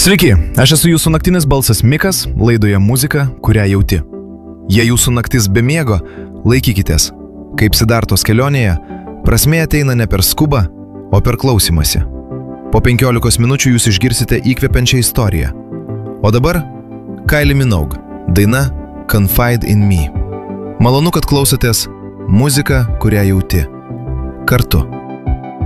Sveiki, aš esu jūsų naktinis balsas Mikas, laidoje muzika, kurią jauti. Jei jūsų naktis be miego, laikykitės. Kaip Sidartos kelionėje, prasmė ateina ne per skubą, o per klausimąsi. Po 15 minučių jūs išgirsite įkvepiančią istoriją. O dabar Kylie Minogue, daina Confide in Me. Malonu, kad klausotės muzika, kurią jauti. Kartu.